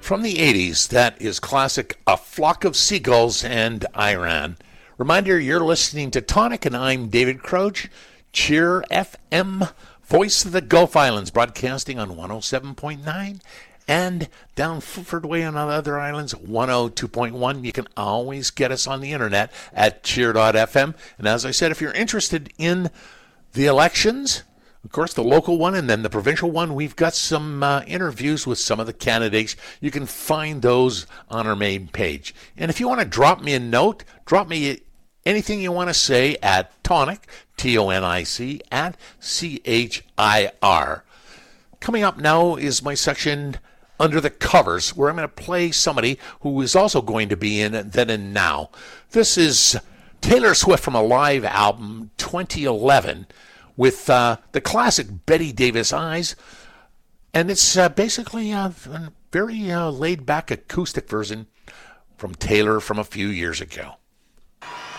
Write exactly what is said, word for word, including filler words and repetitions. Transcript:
From the eighties, that is classic A Flock of Seagulls and Iran. Reminder, you're listening to Tonic, and I'm David Crouch. Cheer F M, Voice of the Gulf Islands, broadcasting on one oh seven point nine, and down Fulford Way on other islands, one oh two point one. You can always get us on the internet at cheer dot f m. And as I said, if you're interested in the elections, of course, the local one and then the provincial one, we've got some uh, interviews with some of the candidates. You can find those on our main page. And if you want to drop me a note, drop me anything you want to say at Tonic, T O N I C, at C H I R. Coming up now is my section Under the Covers, where I'm going to play somebody who is also going to be in Then and Now. This is Taylor Swift from a live album, twenty eleven, with uh, the classic Betty Davis Eyes. And it's uh, basically a, a very uh, laid-back acoustic version from Taylor from a few years ago.